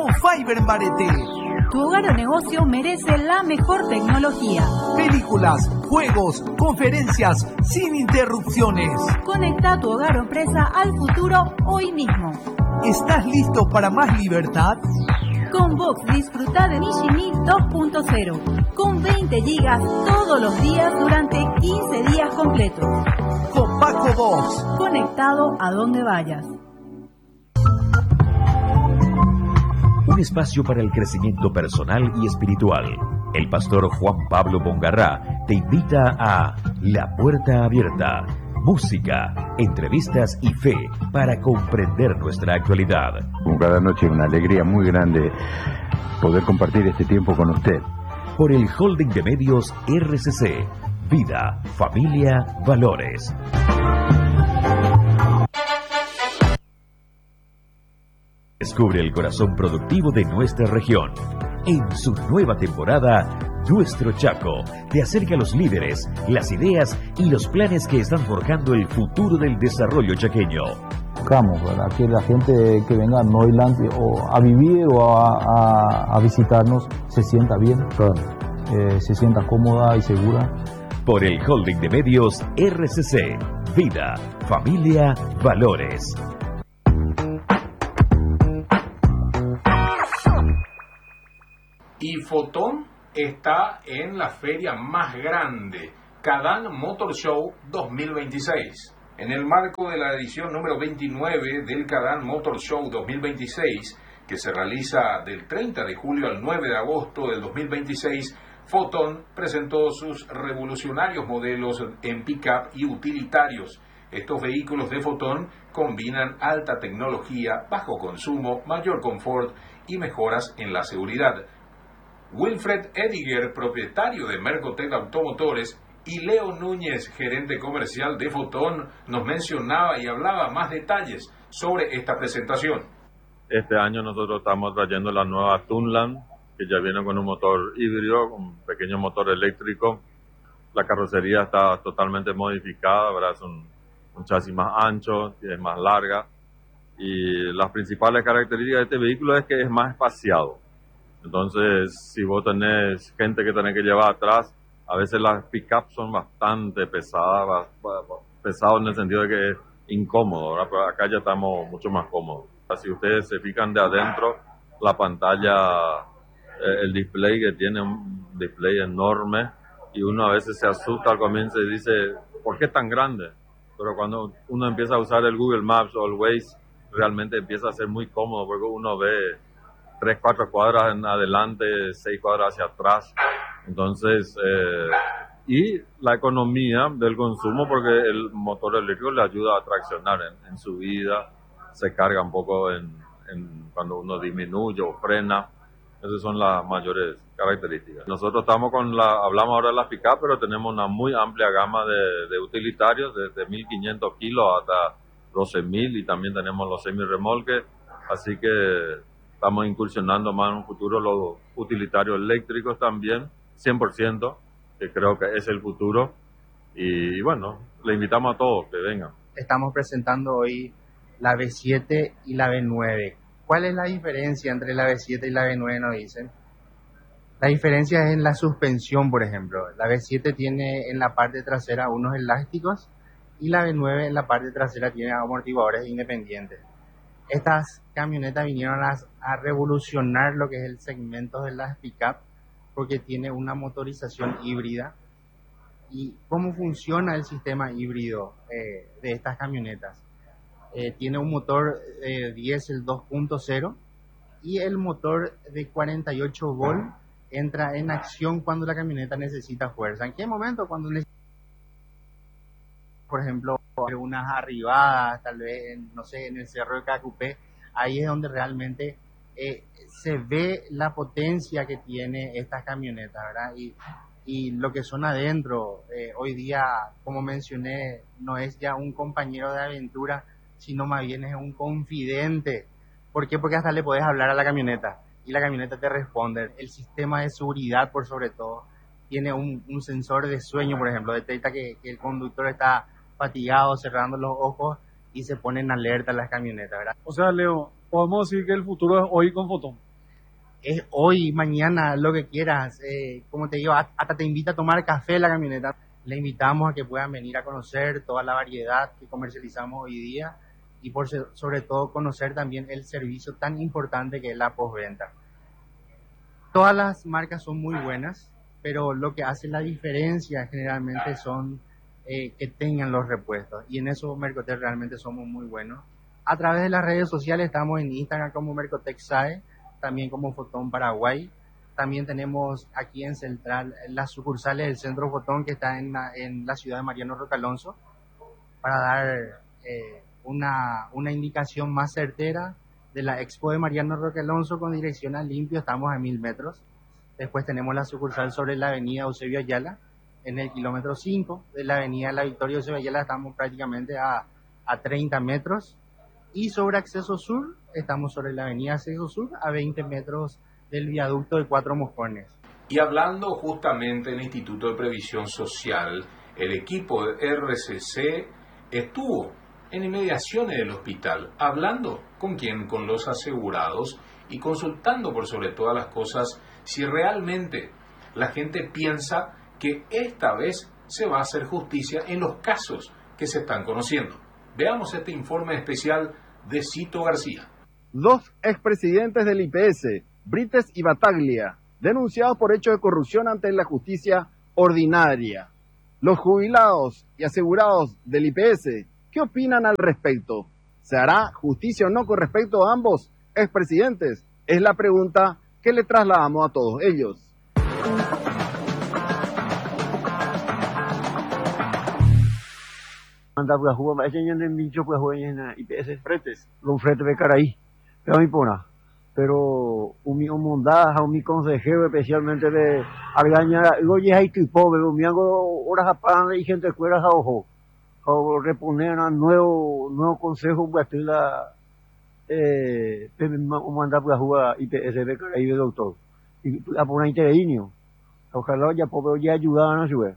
Fiber en Barete. Tu hogar o negocio merece la mejor tecnología. Películas, juegos, conferencias, sin interrupciones. Conecta tu hogar o empresa al futuro hoy mismo. ¿Estás listo para más libertad? Con Vox disfruta de Mishimi 2.0, con 20 gigas todos los días durante 15 días completos. Con Paco Vox. Conectado a donde vayas. Un espacio para el crecimiento personal y espiritual. El pastor Juan Pablo Bongarrá te invita a La Puerta Abierta. Música, entrevistas y fe para comprender nuestra actualidad. Como cada noche, una alegría muy grande poder compartir este tiempo con usted. Por el Holding de Medios RCC. Vida, familia, valores. Descubre el corazón productivo de nuestra región. En su nueva temporada, Nuestro Chaco te acerca a los líderes, las ideas y los planes que están forjando el futuro del desarrollo chaqueño. Buscamos, ¿verdad?, que la gente que venga a Neuland o a vivir o a visitarnos se sienta bien, se sienta cómoda y segura. Por el Holding de Medios RCC. Vida, familia, valores. Y Fotón está en la feria más grande, Cadán Motor Show 2026. En el marco de la edición número 29 del Cadán Motor Show 2026, que se realiza del 30 de julio al 9 de agosto del 2026, Fotón presentó sus revolucionarios modelos en pick-up y utilitarios. Estos vehículos de Fotón combinan alta tecnología, bajo consumo, mayor confort y mejoras en la seguridad. Wilfred Ediger, propietario de Mercotec Automotores, y Leo Núñez, gerente comercial de Fotón, nos mencionaba y hablaba más detalles sobre esta presentación. Este año nosotros estamos trayendo la nueva Tunland, que ya viene con un motor híbrido, un pequeño motor eléctrico. La carrocería está totalmente modificada, ¿verdad? Es un chasis más ancho, es más larga. Y las principales características de este vehículo es que es más espaciado. Entonces, si vos tenés gente que tenés que llevar atrás, a veces las pick-ups son bastante pesadas, pesados en el sentido de que es incómodo, ¿verdad? Pero acá ya estamos mucho más cómodos. Si ustedes se fijan de adentro, la pantalla, el display que tiene un display enorme, y uno a veces se asusta al comienzo y dice, ¿por qué es tan grande? Pero cuando uno empieza a usar el Google Maps o el Waze, realmente empieza a ser muy cómodo, porque uno ve 3, 4 cuadras en adelante, 6 cuadras hacia atrás. Entonces, y la economía del consumo, porque el motor eléctrico le ayuda a traccionar en subida, se carga un poco cuando uno disminuye o frena. Esas son las mayores características. Nosotros hablamos ahora de las pick-up, pero tenemos una muy amplia gama de utilitarios, desde 1.500 kilos hasta 12.000, y también tenemos los semi-remolques, así que estamos incursionando más en un futuro los utilitarios eléctricos también, 100%, que creo que es el futuro. Y bueno, le invitamos a todos que vengan. Estamos presentando hoy la V7 y la V9. ¿Cuál es la diferencia entre la V7 y la V9, nos dicen? La diferencia es en la suspensión, por ejemplo. La V7 tiene en la parte trasera unos elásticos y la V9 en la parte trasera tiene amortiguadores independientes. Estas camionetas vinieron a revolucionar lo que es el segmento de las pick-up, porque tiene una motorización híbrida. ¿Y cómo funciona el sistema híbrido de estas camionetas? Tiene un motor diésel 2.0 y el motor de 48 volt entra en acción cuando la camioneta necesita fuerza. ¿En qué momento? Cuando necesita, por ejemplo, unas arribadas, tal vez, no sé, en el Cerro de Cacupé, ahí es donde realmente se ve la potencia que tiene estas camionetas, ¿verdad? Y lo que son adentro, hoy día, como mencioné, no es ya un compañero de aventura, sino más bien es un confidente. ¿Por qué? Porque hasta le podés hablar a la camioneta y la camioneta te responde. El sistema de seguridad, por sobre todo, tiene un sensor de sueño, por ejemplo, detecta que el conductor está fatigado, cerrando los ojos, y se pone en alerta las camionetas, ¿verdad? O sea, Leo, podemos decir que el futuro es hoy con Fotón. es hoy, mañana, lo que quieras. Como te digo, hasta te invita a tomar café la camioneta. Le invitamos a que puedan venir a conocer toda la variedad que comercializamos hoy día y sobre todo conocer también el servicio tan importante que es la postventa. Todas las marcas son muy buenas, pero lo que hace la diferencia generalmente son que tengan los repuestos, y en eso Mercotec realmente somos muy buenos. A través de las redes sociales estamos en Instagram como Mercotec SAE, también como Fotón Paraguay. También tenemos aquí en Central las sucursales del Centro Fotón, que está en la ciudad de Mariano Roque Alonso, para dar una indicación más certera de la Expo de Mariano Roque Alonso con dirección a Limpio. Estamos a 1000 metros. Después tenemos la sucursal sobre la avenida Eusebio Ayala, en el kilómetro 5 de la avenida La Victoria Eusebio Ayala, estamos prácticamente a 30 metros. Y sobre Acceso Sur, estamos sobre la avenida Acceso Sur, a 20 metros del viaducto de Cuatro Mojones. Y hablando justamente del Instituto de Previsión Social, el equipo de RCC estuvo en inmediaciones del hospital, hablando con quién, con los asegurados y consultando por sobre todas las cosas si realmente la gente piensa que esta vez se va a hacer justicia en los casos que se están conociendo. Veamos este informe especial de Cito García. 2 expresidentes del IPS, Brites y Bataglia, denunciados por hechos de corrupción ante la justicia ordinaria. Los jubilados y asegurados del IPS, ¿qué opinan al respecto? ¿Se hará justicia o no con respecto a ambos expresidentes? Es la pregunta que le trasladamos a todos ellos. Anda pues jugar más allá en dicho pues jugar en IPS fretes con frete de caraí pero mi pona pero un mondaja un mi consejero especialmente de Argaña oye hay tu pobre un miango horas a pan y gente fuera a ojo o reponer a nuevo consejo pues la mandar pues jugar IPS de caraí de doctor y a poner interino ojalá ya pobre ya ayudar a ayudar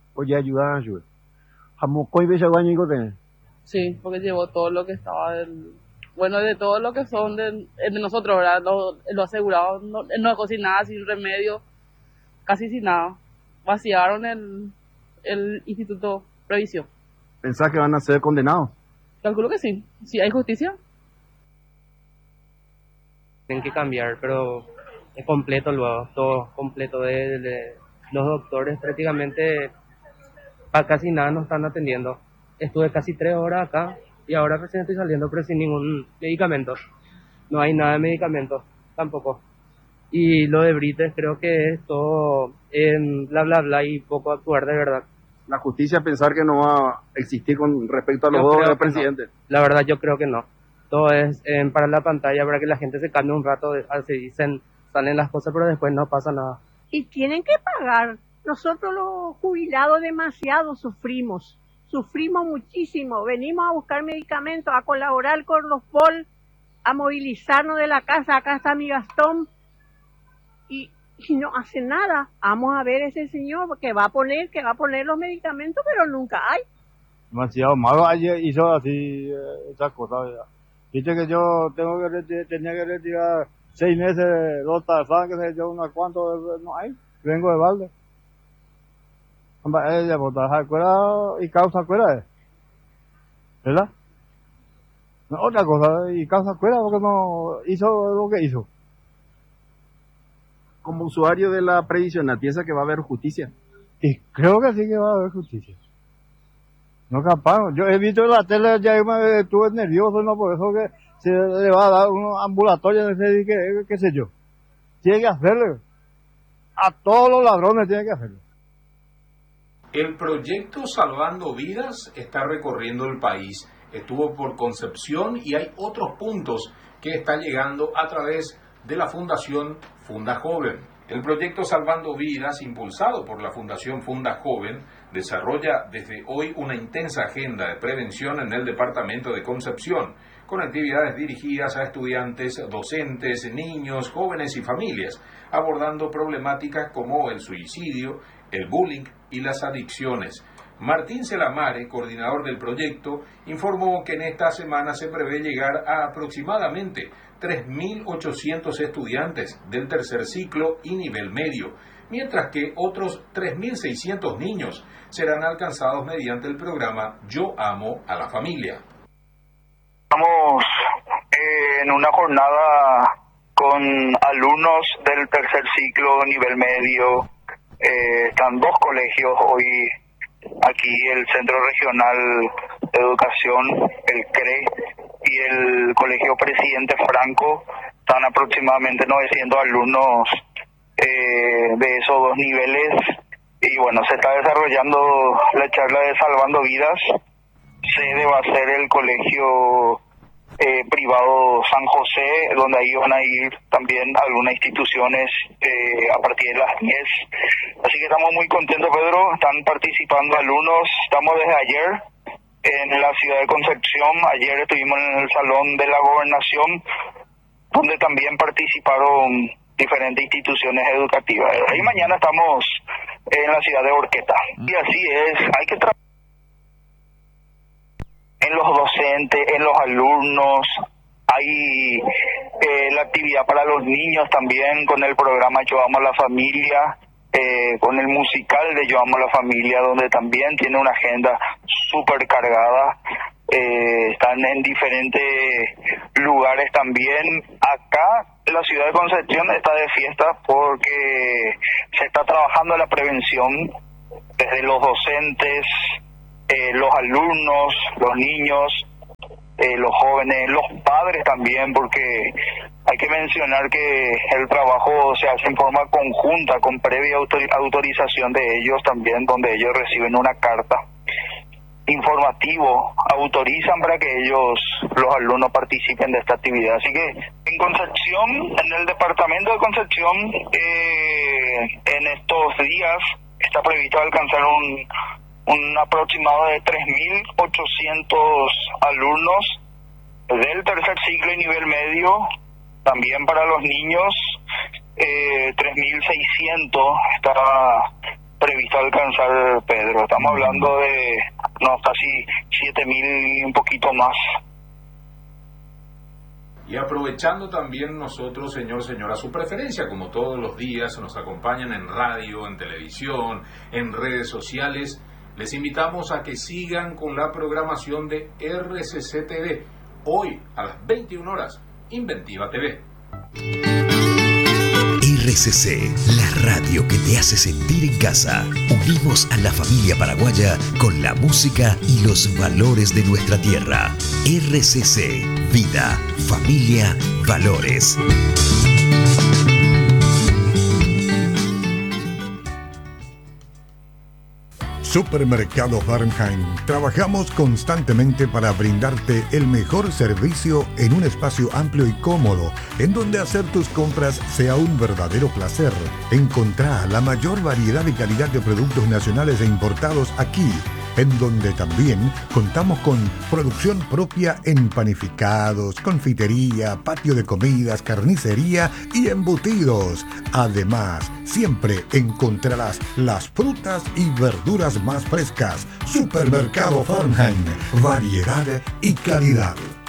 Sí, porque llevó todo lo que estaba de todo lo que son de nosotros, ¿verdad? Lo asegurado, no dejó sin nada, sin remedio, casi sin nada. Vaciaron el Instituto Previsión. ¿Pensás que van a ser condenados? Calculo que sí. Si hay justicia. Tienen que cambiar, pero es completo luego, todo completo de los doctores prácticamente. A casi nada nos están atendiendo. Estuve casi 3 horas acá y ahora recién estoy saliendo pero sin ningún medicamento. No hay nada de medicamento tampoco. Y lo de Brites creo que es todo en bla bla bla y poco actuar de verdad. La justicia pensar que no va a existir con respecto a los dos presidentes. No. La verdad yo creo que no. Todo es para la pantalla para que la gente se cambie un rato, se dicen, salen las cosas pero después no pasa nada. Y tienen que pagar. Nosotros los jubilados demasiado sufrimos muchísimo, venimos a buscar medicamentos, a colaborar con los POL, a movilizarnos de la casa, acá está mi Gastón, y no hace nada. Vamos a ver ese señor que va a poner los medicamentos, pero nunca hay. Demasiado malo, ayer hizo así esas cosas, dice que yo tenía que retirar 6 meses, 2 tasadas, que sé yo, unas cuantas, no hay, vengo de balde. Ella votaja afuera y causa afuera, ¿verdad? No, otra cosa, y causa afuera porque no hizo lo que hizo. Como usuario de la previsional, ¿piensa que va a haber justicia? Y creo que sí que va a haber justicia. No capaz, yo he visto en la tele, ya me estuve nervioso, no por eso que se le va a dar unos ambulatorios, qué sé yo. Tiene que hacerlo. A todos los ladrones tiene que hacerlo. El proyecto Salvando Vidas está recorriendo el país. Estuvo por Concepción y hay otros puntos que están llegando a través de la Fundación Funda Joven. El proyecto Salvando Vidas, impulsado por la Fundación Funda Joven, desarrolla desde hoy una intensa agenda de prevención en el departamento de Concepción, con actividades dirigidas a estudiantes, docentes, niños, jóvenes y familias, abordando problemáticas como el suicidio, el bullying y las adicciones. Martín Celamare, coordinador del proyecto, informó que en esta semana se prevé llegar a aproximadamente 3.800 estudiantes del tercer ciclo y nivel medio, mientras que otros 3.600 niños serán alcanzados mediante el programa Yo Amo a la Familia. Estamos en una jornada con alumnos del tercer ciclo, nivel medio. Están dos colegios hoy aquí, el Centro Regional de Educación, el CRE, y el Colegio Presidente Franco. Están aproximadamente 900 alumnos de esos dos niveles. Y bueno, se está desarrollando la charla de Salvando Vidas. Sede va a ser el colegio privado San José, donde ahí van a ir también algunas instituciones a partir de las 10. Así que estamos muy contentos, Pedro. Están participando alumnos. Estamos desde ayer en la ciudad de Concepción. Ayer estuvimos en el Salón de la Gobernación, donde también participaron diferentes instituciones educativas. Y mañana estamos en la ciudad de Orqueta. Y así es, hay que trabajar en los docentes, en los alumnos. Hay la actividad para los niños también con el programa Yo Amo a la Familia, con el musical de Yo Amo a la Familia, donde también tiene una agenda súper cargada. Están en diferentes lugares también. Acá la ciudad de Concepción está de fiesta porque se está trabajando la prevención desde los docentes, los alumnos, los niños, los jóvenes, los padres también, porque hay que mencionar que el trabajo se hace en forma conjunta, con previa autorización de ellos también, donde ellos reciben una carta informativo, autorizan para que ellos, los alumnos, participen de esta actividad. Así que en Concepción, en el departamento de Concepción, en estos días está previsto alcanzar un aproximado de 3.800 alumnos del tercer ciclo y nivel medio. También para los niños, 3.600 está previsto alcanzar, Pedro. Estamos hablando de casi 7.000 y un poquito más. Y aprovechando también nosotros, señora, su preferencia, como todos los días, nos acompañan en radio, en televisión, en redes sociales. Les invitamos a que sigan con la programación de RCC TV. Hoy, a las 21 horas, Inventiva TV. RCC, la radio que te hace sentir en casa. Unimos a la familia paraguaya con la música y los valores de nuestra tierra. RCC, vida, familia, valores. Supermercado Fahrenheit. Trabajamos constantemente para brindarte el mejor servicio en un espacio amplio y cómodo, en donde hacer tus compras sea un verdadero placer. Encontrá la mayor variedad y calidad de productos nacionales e importados aquí, en donde también contamos con producción propia en panificados, confitería, patio de comidas, carnicería y embutidos. Además, siempre encontrarás las frutas y verduras más frescas. Supermercado Fahrenheit, variedad y calidad.